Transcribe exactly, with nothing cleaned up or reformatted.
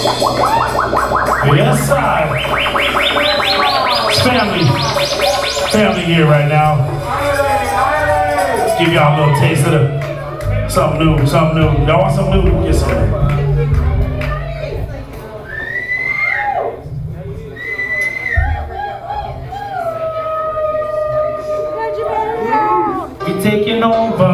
Yes, sir. It's family. Family here right now. Let's give y'all a little taste of the, something new, something new. Y'all want something new? Get some. We taking over.